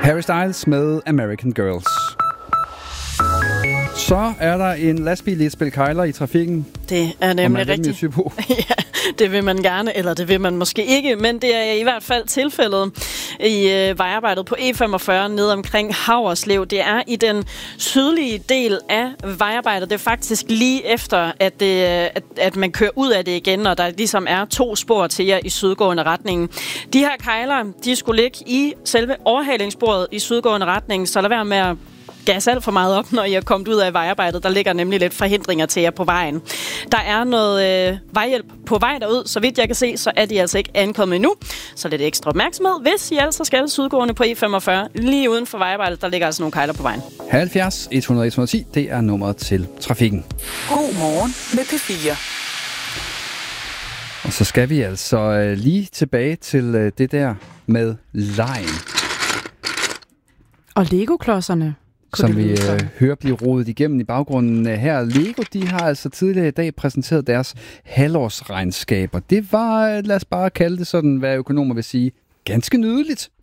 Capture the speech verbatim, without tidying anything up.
Harry Styles med American Girls. Så er der en lastbil i et spil kejler i trafikken. Det er nemlig rigtigt. Ja, det vil man gerne, eller det vil man måske ikke, men det er i hvert fald tilfældet i øh, vejarbejdet på E femogfyrre ned omkring Haverslev. Det er i den sydlige del af vejarbejdet. Det er faktisk lige efter, at, det, at, at man kører ud af det igen, og der ligesom er to spor til jer i sydgående retning. De her kejler, de skulle ligge i selve overhalingssporet i sydgående retning, så lad være med at gas alt for meget op, når I er kommet ud af vejarbejdet. Der ligger nemlig lidt forhindringer til jer på vejen. Der er noget øh, vejhjælp på vej derud. Så vidt jeg kan se, så er de altså ikke ankommet endnu. Så lidt ekstra opmærksomhed, hvis I altså skal sydgående på E femogfyrre. Lige uden for vejarbejdet, der ligger altså nogle kejler på vejen. halvfjerds et hundrede et hundrede og ti, det er nummeret til trafikken. God morgen med P fire. Og så skal vi altså øh, lige tilbage til øh, det der med legen. Og Lego-klodserne. Som vi øh, hører blive rodet igennem i baggrunden her. Lego, de har altså tidligere i dag præsenteret deres halvårsregnskaber. Det var, lad os bare kalde det sådan, hvad økonomer vil sige, ganske nydeligt.